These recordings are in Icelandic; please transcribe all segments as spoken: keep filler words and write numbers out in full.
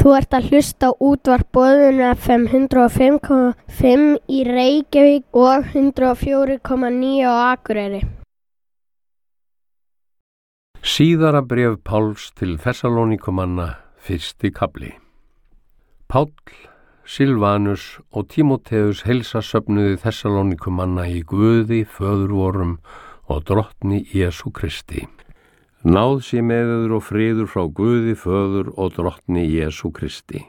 Þú ert að hlusta á útvarp Boðun F M hundrað og fimm komma fimm í Reykjavík og hundrað og fjögur komma níu á Akureyri. Síðara bréf Páls til Þessalóníkumanna, fyrsti kafli. Páll, Silvanus og Tímóteus heilsa söfnuði Þessalóníkumanna í Guði, Föður vorum og drottni Jesú Kristi. Náð sé með yður og friður frá Guði, Föður og drottni Jesú Kristi.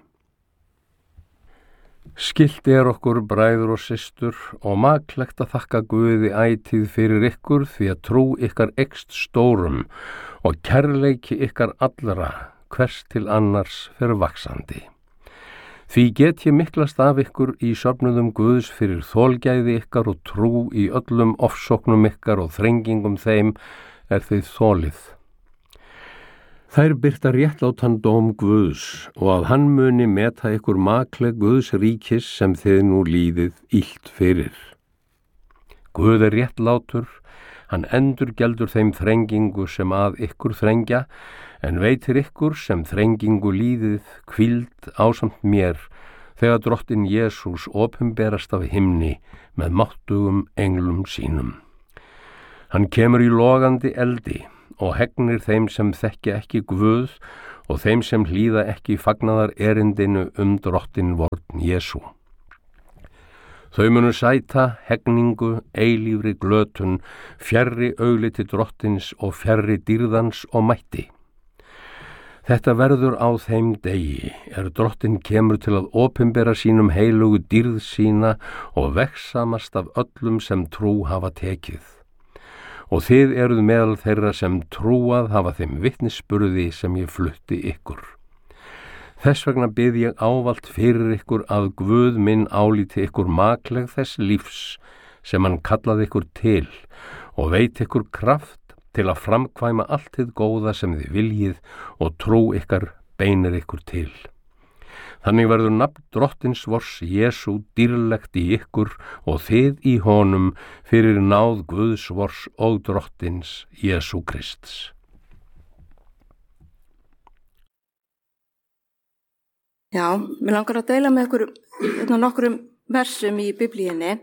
Skylt er okkur bræður og systur og maklegt að þakka Guði ætíð fyrir ykkur því að trú ykkar eykst stórum og kærleiki ykkar allra hvers til annars fer vaxandi. Því get ég miklast af ykkur í söfnuðum Guðs fyrir þolgæði ykkar og trú í öllum ofsóknum ykkar og þrengingum þeim er þið þolið. Þær birta réttlátan dóm Guðs og að hann muni meta ykkur makleg Guðs ríkis sem þið nú líðið illt fyrir. Guð er réttlátur, hann endurgeldur þeim þrengingu sem að ykkur þrengja, en veitir ykkur sem þrengingu líðið hvíld ásamt mér, þegar drottinn Jesús opinberast af himni með máttugum englum sínum. Hann kemur í logandi eldi og hegnir þeim sem þekkja ekki Guð og þeim sem hlýða ekki fagnaðar erindinu um drottinn vorn Jesú. Þau munu sæta hegningu, eilífri glötun, fjarri augliti drottins og fjarri dýrðans og mætti. Þetta verður á þeim degi, er drottinn kemur til að opinbera sínum heilugu dýrð sína og vegsamast af öllum sem trú hafa tekið. Og þið eruð meðal þeirra sem trúað hafa þeim vitnisburði sem ég flutti ykkur. Þess vegna bið ég ávallt fyrir ykkur að Guð minn álíti ykkur makleg þess lífs sem hann kallaði ykkur til og veit ykkur kraft til að framkvæma allt hið góða sem þið viljið og trú ykkar beinir ykkur til. Þannig verður nafn drottins vors Jesú dýrlegt í ykkur og þið í honum fyrir náð Guðs vors og drottins Jesú Krists. Já, mér langar að deila með ykkur hérna, nokkrum versum í Biblíunni.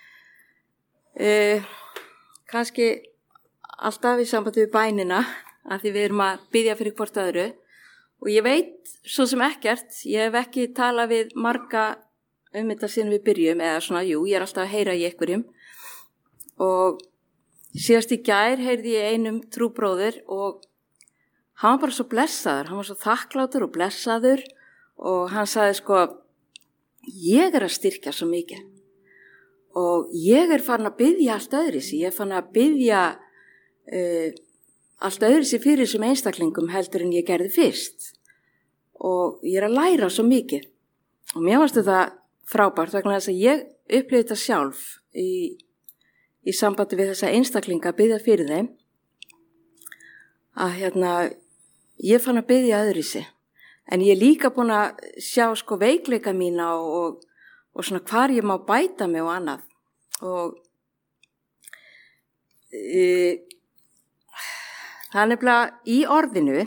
Eh, kannski alltaf í sambandi við bænina, að því við erum að biðja fyrir hvort öðru. Og ég veit svo sem ekkert, ég hef ekki talað við marga um þetta síðan við byrjum, eða svona, jú, ég er alltaf að heyra í einhverjum. Og síðast í gær heyrði ég einum trúbróður og hann var bara svo blessaður, hann var svo þakklátur og blessaður og hann sagði sko, ég er að styrkja svo mikið og ég er farin að biðja allt öðrisi, ég er farin að biðja uh, allt öðrisi fyrir þessum einstaklingum heldur en ég gerði fyrst og ég er að læra svo mikið og mér fannst þetta frábært vegna þess að ég upplifði þetta sjálf í, í sambandi við þessa einstaklinga að biðja fyrir þeim að hérna ég fann að biðja öðrisi en ég er líka búin að sjá sko veikleika mína og, og, og svona hvar ég má bæta mig og annað og e, það er nefnilega í orðinu,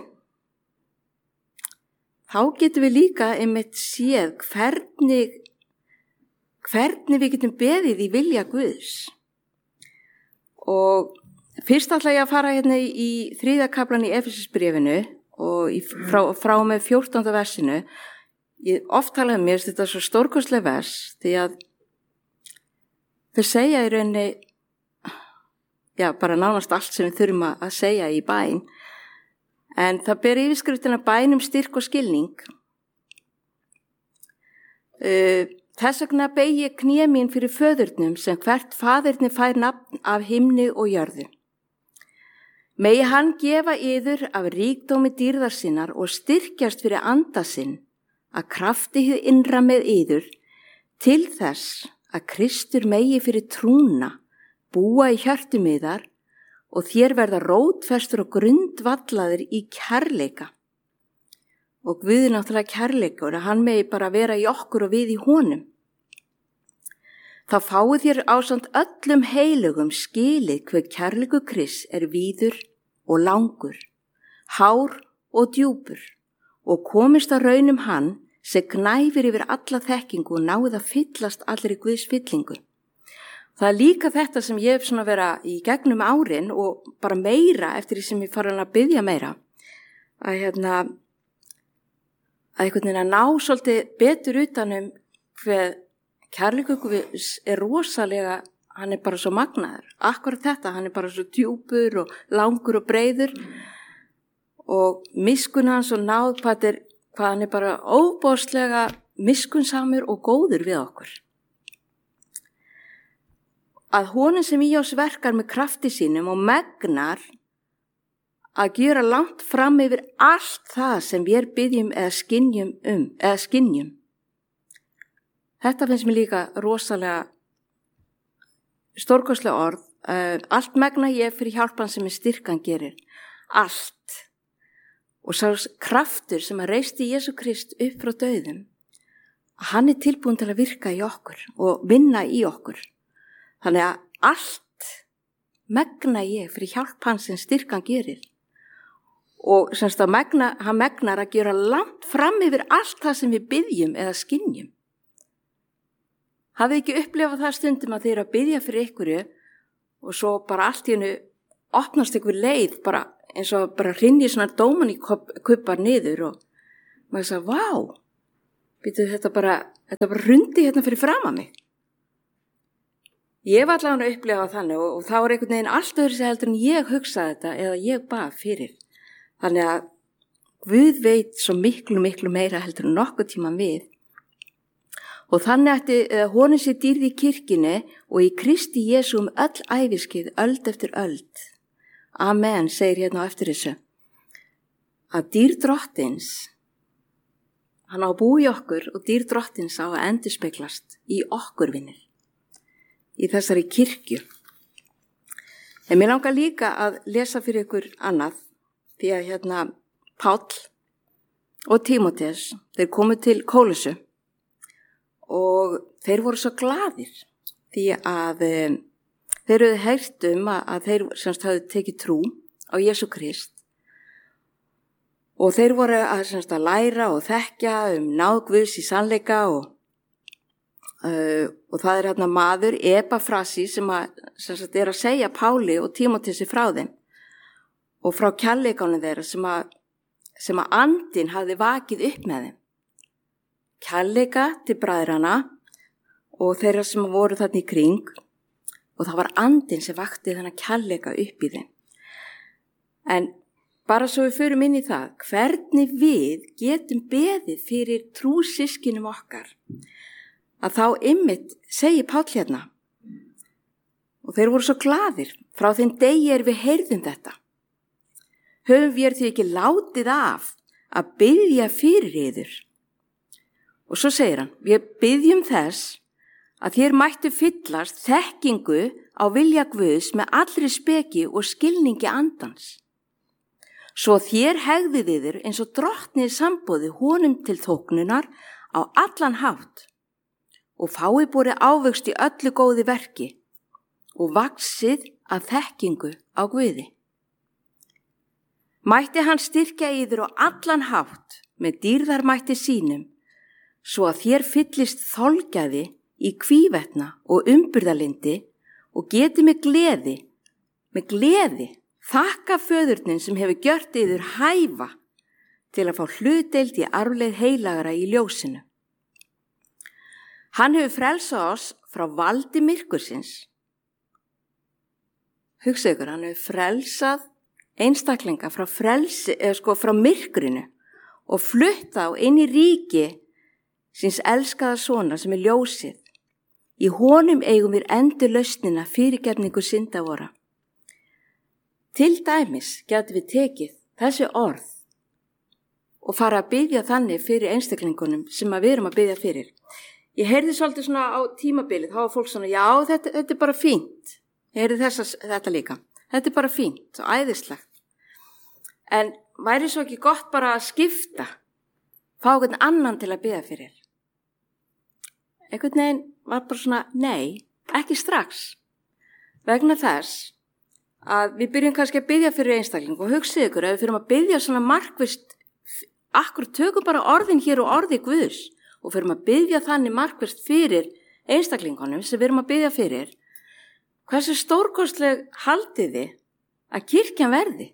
þá getum við líka einmitt séð hvernig, hvernig við getum beðið í vilja Guðs. Og fyrst ætla ég að fara hérna í þriðja kaflan í Efesisbréfinu og í, frá, frá með fjórtánda versinu. Ég oft talaði um mér, þetta er svo stórkostleg vers, því að þau segja í rauninni, já, bara nánast allt sem við þurfum að segja í bæn. En það ber yfirskriftina bæn um styrk og skilning. Þess vegna beygi ég kné mín fyrir föðurnum sem hvert faðirni fær nafn af himni og jörðu. Megi hann gefa yður af ríkdómi dýrðar sinnar og styrkjast fyrir anda sinn að krafti hið innra með yður til þess að Kristur megi fyrir trúna búa í hjörtum yðar og þér verða rótfestur og grundvallaðir í kærleika. Og Guð er náttúrulega kærleikur að hann megi bara vera í okkur og við í honum. Þá fáið þér ásamt öllum heilugum skilið hver kærleikur Krists er víður og langur, hár og djúpur og komist að raunum hann sem gnæfir yfir alla þekkingu og náið að fyllast allir í Guðs fyllingu. Það er líka þetta sem ég hef svona vera í gegnum árin og bara meira eftir því sem ég farin að biðja meira, að hérna, að einhvern veginn að ná svolítið betur utanum hver kærleikur Guðs er rosalega, hann er bara svo magnaður. Akkurat þetta, hann er bara svo djúpur og langur og breiður og miskun hans og náð hvað, er, hvað hann er bara óbóðslega miskunnsamur og góður við okkur. Að honum sem í oss verkar með krafti sínum og megnar að gera langt fram yfir allt það sem við biðjum eða skynjum um, eða skynjum. Þetta finnst mér líka rosalega stórkostlega orð. Uh, allt megna ég fyrir hjálpan sem er styrkan gerir. Allt. Og sá kraftur sem að reisti Jesú Krist upp frá dauðum, hann er tilbúin til að virka í okkur og vinna í okkur. Þannig að allt megna ég fyrir hjálp hans sem styrkan gerir. Og semst að megna, hann megnar að gera langt fram yfir allt það sem við biðjum eða skynjum. Hafið ekki upplifað það stundum að þið eru að biðja fyrir ykkurju og svo bara allt í hennu opnast ykkur leið, bara eins og bara hrynji svona dómaníkubbar niður og maður sagði, vá, býtu þetta bara, þetta bara hrundi hérna fyrir fram að mig. Ég var allavega að upplifa þannig og, og þá er einhvern veginn allt öðru sem heldur en ég hugsaði þetta eða ég bað fyrir. Þannig að Guð veit svo miklu, miklu meira heldur en nokkuð tíman við. Og þannig ætti honum sé dýrð í kirkjunni og í Kristi Jesú um öll æviskið, öld eftir öld. Amen, segir hérna á eftir þessu. Að dýr drottins, hann á að búa í okkur og dýr drottins á að endurspeglast í okkur vinnir. Í þessari kirkju. En mér langar líka að lesa fyrir ykkur annað, því að hérna Páll og Tímóteus, þeir komu til Kólusu og þeir voru svo glaðir, því að um, þeir höfðu heyrt um að, að þeir semst höfðu tekið trú á Jesú Krist og þeir voru að, semst, að læra og þekkja um náð Guðs í sannleika og Uh, og það er hérna maður, Epafrasi, sem, að, sem sagt, er að segja Páli og Tímóteusi frá þeim og frá kærleikanum þeirra sem að, sem að andinn hafði vakið upp með þeim. Kærleika til bræðrana og þeirra sem voru þarna í kring og það var andinn sem vakti þennan kærleika upp í þeim. En bara svo við förum inn í það, hvernig við getum beðið fyrir trúsyskinum okkar, að þá einmitt segir Páll hérna. Og þeir voru svo glaðir, frá þeim degi er við heyrðum þetta. Höfum við því ekki látið af að biðja fyrir yður. Og svo segir hann, við biðjum þess að þér mættu fyllast þekkingu á vilja Guðs með allri speki og skilningi andans. Svo þér hegðið yður eins og drottnið sambóði honum til þóknunar á allan hátt og fái borið ávöxt í öllu góði verki og vaxið að þekkingu á Guði. Mætti hann styrkja yður á allan hátt með dýrðarmætti sínum, svo að þér fyllist þolgæði í kvívetna og umburðalindi og geti með gleði, með gleði, þakka föðurnin sem hefur gjört yður hæfa til að fá hlutdeild í arfleið heilagara í ljósinu. Hann hefur frelsað oss frá valdi myrkursins. Hugsa ykkur, hann hefur frelsað einstaklinga frá, frelsi, eða sko, frá myrkrinu og flutta á inn í ríki síns elskaða sona sem er ljósið. Í honum eigum við endur lausnina fyrirgefningu synda vora. Til dæmis getum við tekið þessi orð og fara að biðja þannig fyrir einstaklingunum sem að við erum að biðja fyrir. Ég heyrði svolítið svona á tímabilið, þá var fólk svona, já, þetta, þetta er bara fínt. Ég heyrði þessa, þetta líka. Þetta er bara fínt og æðislegt. En væri svo ekki gott bara að skipta, fá einhvern annan til að biðja fyrir. Einhvern veginn var bara svona, nei, ekki strax. Vegna þess að við byrjum kannski að biðja fyrir einstakling og hugsið ykkur að við fyrir að biðja svona markvist akkur tökum bara orðin hér og orði Guðs og fyrir að biðja þannig markvert fyrir einstaklingunum sem við erum að biðja fyrir. Hversu stórkostleg haldið þið að kirkjan verði?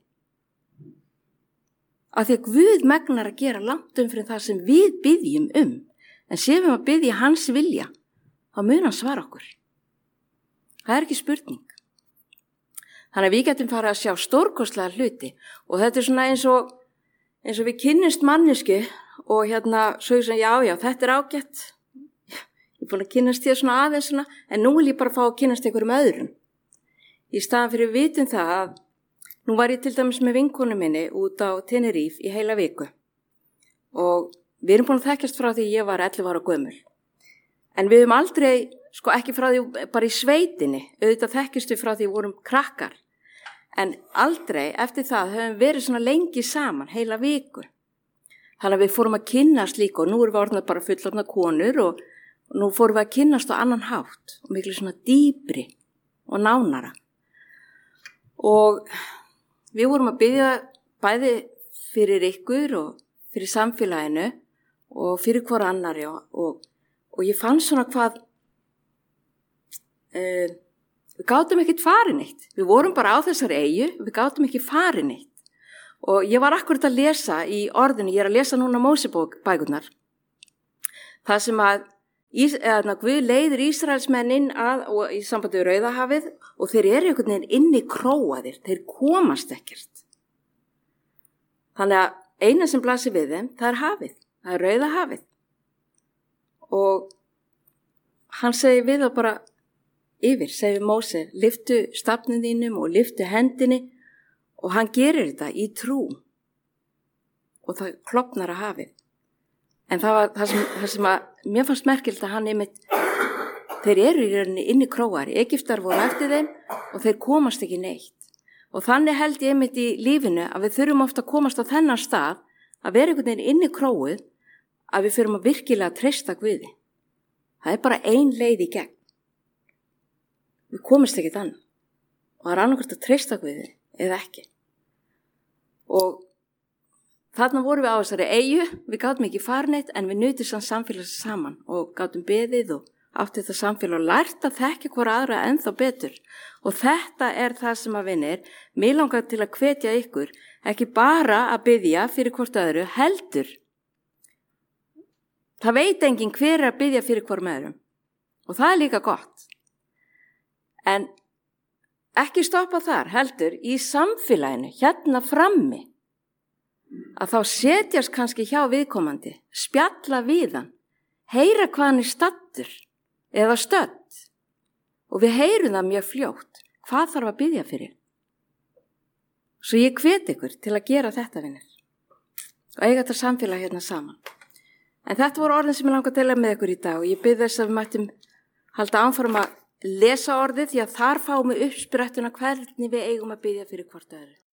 Af því að Guð megnar að gera langt umfram það sem við biðjum um, en séum við að biðja hans vilja, þá mun hann svara okkur. Það er ekki spurning. Þannig að við getum farið að sjá stórkostlega hluti og þetta er svona eins og, eins og við kynnumst mannesku og hérna svo ég svona, já, já, þetta er ágætt. Ég er búin að kynnast þér svona aðeins svona, en nú vil ég bara fá að kynnast einhverjum öðrum. Í staðan fyrir við vitum það að nú var ég til dæmis með vinkonu minni út á Tenerife í heila viku og við erum búin að þekkjast frá því ég var ellefu ára gömul. En við höfum aldrei, sko ekki frá því bara í sveitinni, auðvitað þekkjast við frá því við vorum krakkar, en aldrei eftir það höfum verið svona lengi saman, heila viku. Þannig að við fórum að kynnast líka og nú erum við orðnað bara fullorðna konur og nú fórum við að kynnast á annan hátt og miklu svona dýpri og nánara. Og við vorum að biðja bæði fyrir ykkur og fyrir samfélaginu og fyrir hver annari og, og, og ég fann svona hvað uh, við gátum ekkert farin eitt. Við vorum bara á þessari eyju, við gátum ekki farin eitt. Og ég var akkurat að lesa í orðinu, ég er að lesa núna Mósebók bækurnar. Það sem að Ís, eða, Guð leiðir Ísraelsmenn inn að, og í sambandi við Rauðahafið og þeir eru einhvern veginn inni króaðir, þeir komast ekkert. Þannig að eina sem blasir við þeim, það er hafið, það er Rauðahafið. Og hann segi við þá bara yfir, segi Móse, lyftu stafnin þínum og lyftu hendinni og hann gerir þetta í trú og það klofnar að hafið. En það var það sem, það sem að, mér fannst merkilt að hann einmitt, þeir eru í rauninni inni króar, Egyptar voru eftir þeim og þeir komast ekki neitt. Og þannig held ég einmitt í lífinu að við þurfum ofta að komast á þennan stað, að vera einhvern veginn inni króið, að við þurfum að virkilega treysta Guði. Það er bara ein leið í gegn. Við komast ekki þannig. Og það er annarkvæmt að treysta Guði eða ekki. Og þarna vorum við á þessari eyju, við gátum ekki farineitt en við nutum sann samfélags saman og gátum beðið og átti þetta samfélag og lært að þekka hvora aðra ennþá betur. Og þetta er það sem að vinir, mig langar til að hvetja ykkur, ekki bara að biðja fyrir hvort öðru, heldur. Það veit enginn hver er að biðja fyrir hvorm öðrum og það er líka gott. En ekki stoppa þar, heldur, í samfélaginu, hérna frammi, að þá setjast kannski hjá viðkomandi, spjalla við hann, heyra hvað hann er stattur eða stödd og við heyrum það mjög fljótt, hvað þarf að biðja fyrir. Svo ég hvet ykkur til að gera þetta vinir og eiga þetta samfélag hérna saman. En þetta voru orðin sem ég langar að deila með ykkur í dag og ég bið þess að við mættum halda áfram að lesa orðið því að þar fáum við uppsprættuna hvernig við eigum að biðja fyrir hvort öðru.